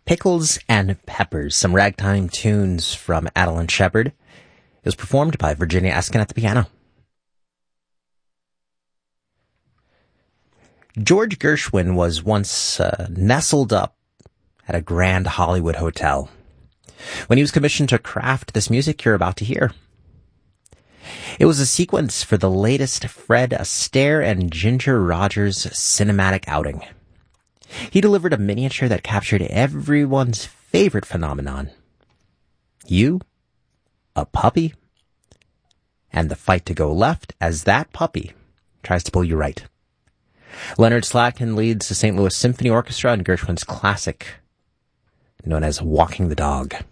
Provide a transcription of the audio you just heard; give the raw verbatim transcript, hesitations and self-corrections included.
Pickles and Peppers, some ragtime tunes from Adeline Shepard. It was performed by Virginia Eskin at the piano. George Gershwin was once uh, nestled up at a grand Hollywood hotel when he was commissioned to craft this music you're about to hear. It was a sequence for the latest Fred Astaire and Ginger Rogers cinematic outing. He delivered a miniature that captured everyone's favorite phenomenon. You, a puppy, and the fight to go left as that puppy tries to pull you right. Leonard Slatkin leads the Saint Louis Symphony Orchestra in Gershwin's classic known as Walking the Dog.